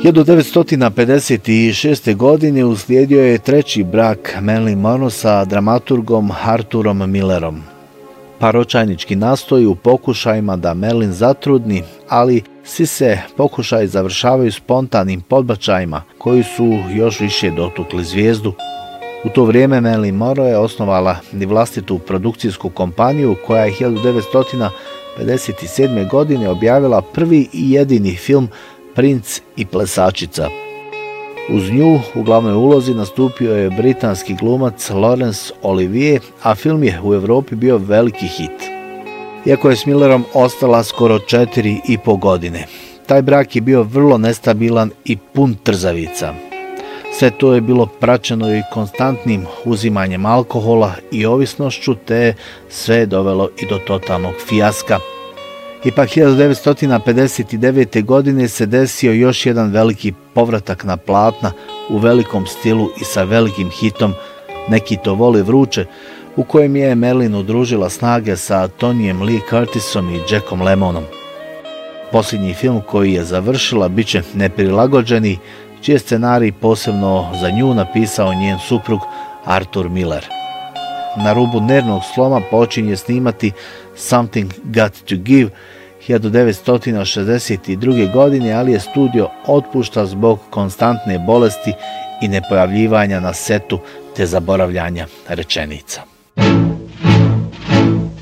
1956. godine uslijedio je treći brak Marilyn Monroe sa dramaturgom Arthurom Millerom. Paročajnički nastoji u pokušajima da Marilyn zatrudni, ali svi se pokušaji završavaju spontanim podbačajima koji su još više dotukli zvijezdu. U to vrijeme Marilyn Monroe je osnovala i vlastitu produkcijsku kompaniju koja je 1957. godine objavila prvi i jedini film Princ i plesačica. Uz nju u glavnoj ulozi nastupio je britanski glumac Laurence Olivier, a film je u Europi bio veliki hit. Iako je s Millerom ostala skoro 4,5 godine. Taj brak je bio vrlo nestabilan i pun trzavica. Sve to je bilo praćeno i konstantnim uzimanjem alkohola i ovisnošću, te sve je dovelo i do totalnog fijaska. Ipak 1959. godine se desio još jedan veliki povratak na platna u velikom stilu i sa velikim hitom Neki to vole vruće, u kojem je Marilyn udružila snage sa Tonyjem Lee Curtisom i Jackom Lemmonom. Posljednji film koji je završila bit će Neprilagođeni, čiji je scenarij posebno za nju napisao njen suprug Arthur Miller. Na rubu nervnog sloma počinje snimati Something Got to Give 1962. godine, ali je studio otpušta zbog konstantne bolesti i nepojavljivanja na setu te zaboravljanja rečenica.